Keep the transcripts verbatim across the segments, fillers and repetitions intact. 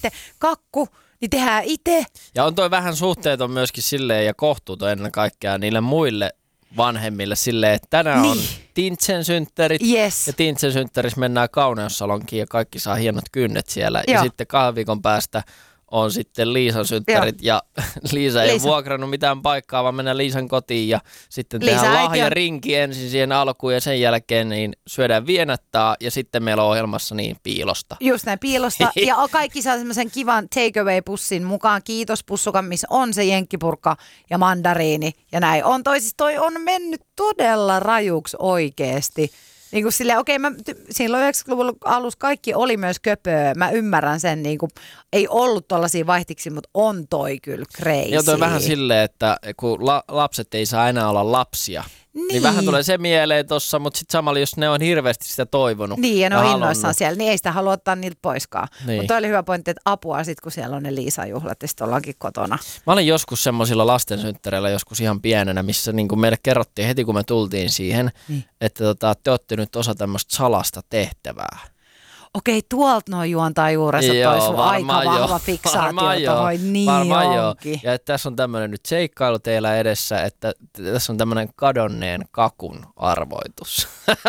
sitten kakku, niin tehdään itse. Ja on toi vähän suhteeton myöskin silleen ja kohtuuton ennen kaikkea niille muille vanhemmille silleen, että tänään niin. on Tintsen synttärit yes. ja Tintsen synttärissä mennään kauneussalonkiin ja kaikki saa hienot kynnet siellä. Joo. Ja sitten kahden viikon päästä on sitten Liisan synttärit ja Liisa ei Liisa. vuokrannut mitään paikkaa, vaan mennään Liisan kotiin ja sitten Liisa tehdään lahjarinki ensin siihen alkuun ja sen jälkeen niin syödään vienattaa ja sitten meillä on ohjelmassa niin piilosta. Just näin, piilosta ja kaikki saa semmoisen kivan takeaway-pussin mukaan. Kiitos pussukan, missä on se jenkkipurkka ja mandariini ja näin. On toi, siis toi on mennyt todella rajuksi oikeesti. Niin kuin silleen, okei, mä, silloin yhdeksänkymmentäluvun alussa kaikki oli myös köpöä. Mä ymmärrän sen, niin kuin, ei ollut tollaisia vaihtiksi, mutta on toi kyllä crazy. Ja toi vähän silleen, että kun la, lapset ei saa enää olla lapsia, niin, niin vähän tulee se mieleen tossa, mutta sitten samalla jos ne on hirveästi sitä toivonut. Niin, ja ne on innoissaan siellä, niin ei sitä halua ottaa niiltä poiskaan. Niin. Mutta toi oli hyvä pointti, että apua sitten, kun siellä on ne Liisa-juhlat ja sitten ollaankin kotona. Mä olin joskus semmoisilla lastensynttäreillä joskus ihan pienenä, missä niin kuin meille kerrottiin heti, kun me tultiin siihen, niin. että tota, te olette nyt osa tämmöistä salasta tehtävää. Okei, tuolta noin juontaa juurensa toi sun aika vahva fiksaatio tohon. Niin onkin. Ja että tässä on tämmöinen nyt seikkailu teillä edessä, että tässä on tämmöinen kadonneen kakun arvoitus.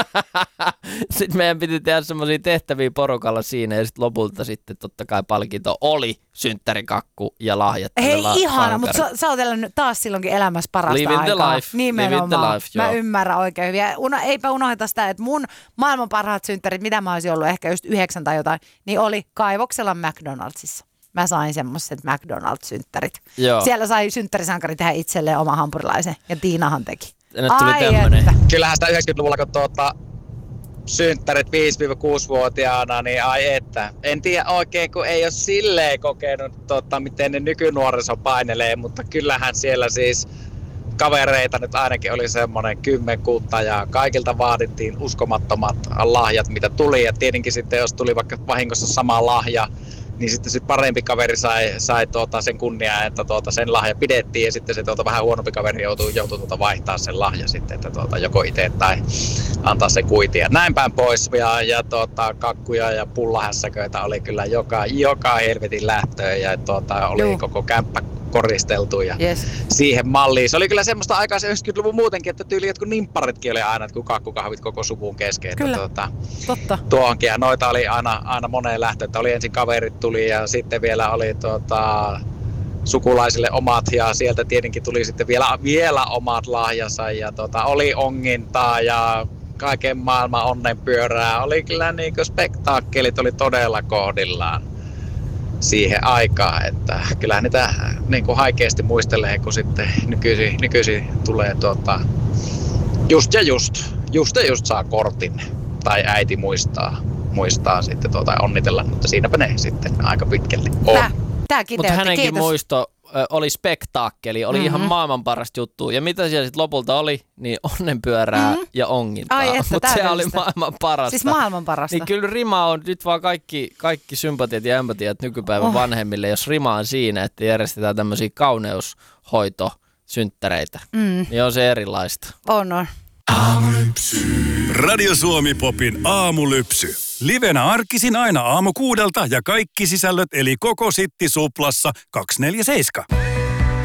Sitten meidän piti tehdä semmoisia tehtäviä porukalla siinä ja sitten lopulta sitten totta kai palkinto oli synttärikakku ja lahjat. Hei la- ihana, mutta sä, sä oot elänyt taas silloinkin elämässä parasta Live aikaa. The life. Nimenomaan. Live the life, mä ymmärrän oikein hyvin. Uno, eipä unohda sitä, että mun maailman parhaat synttärit, mitä mä olisin ollut ehkä just yhdeksän tai jotain, niin oli Kaivoksella McDonaldsissa. Mä sain semmoiset McDonald's-synttärit. Joo. Siellä sai synttärisankari tehdä itselleen oma hampurilaisen ja Tiinahan teki. Ai että. Kyllähän sitä yhdeksänkymmentäluvulla, kun tuota, synttärit viisi-kuusi-vuotiaana, niin ai että. En tiedä oikein, kun ei ole silleen kokenut, tota, miten ne nykynuoriso painelee, mutta kyllähän siellä siis kavereita nyt ainakin oli semmoinen kymmenkuutta ja kaikilta vaadittiin uskomattomat lahjat, mitä tuli. Ja tietenkin sitten, jos tuli vaikka vahingossa sama lahja, niin sitten sit parempi kaveri sai, sai tuota sen kunniaa, että tuota sen lahja pidettiin ja sitten se tuota vähän huonompi kaveri joutui, joutui tuota vaihtaa sen lahja sitten, että tuota joko itse tai antaa se kuitia. Näin päin pois ja, ja tuota, kakkuja ja pullahässäköitä oli kyllä joka, joka helvetin lähtöön ja tuota, oli Juh. koko kämppä koristeltu ja yes. siihen malliin. Se oli kyllä semmoista aikaa se yhdeksänkymmentäluvun muutenkin, että tyyli jotkut nimpparitkin oli aina, kun kakkukahvit koko suvun kesken. Kyllä, tuota, totta. Tuohonkin ja noita oli aina, aina moneen lähtö, että oli ensin kaverit tuli ja sitten vielä oli tuota, sukulaisille omat ja sieltä tietenkin tuli sitten vielä, vielä omat lahjansa ja tuota, oli ongintaa ja kaiken maailman onnenpyörää. Oli kyllä niin kuin spektaakkelit oli todella kohdillaan siihen aikaan, että kyllähän niitä niin kuin haikeasti muistelee, kun sitten nykyisin, nykyisin tulee tuota, just ja just, just ja just saa kortin, tai äiti muistaa, muistaa sitten tuota, onnitella, mutta siinäpä ne sitten aika pitkälle on. Tää, tää Mutta hänenkin kiitos. muisto ö, oli spektaakkeli, oli mm-hmm. ihan maailman parasta juttu. Ja mitä siellä sitten lopulta oli, niin onnenpyörää mm-hmm. ja ongintaa. Mutta se oli maailman parasta. Siis maailman parasta. Niin kyllä rima on nyt vaan kaikki, kaikki sympatiat ja empatiat nykypäivän oh. vanhemmille, jos rima on siinä, että järjestetään tämmöisiä kauneushoitosynttäreitä. Mm. Niin on se erilaista. On, on. Aamulypsy. Radio Suomi Popin aamulypsy. Livenä arkisin aina aamu kuudelta ja kaikki sisällöt eli koko Sitti Suplassa kaksikymmentäneljä seitsemän.